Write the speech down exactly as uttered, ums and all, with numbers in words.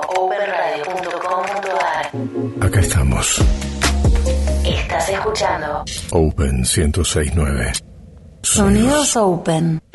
open radio punto com punto a r. Acá estamos. Estás escuchando Open ciento seis punto nueve. Sonidos Open.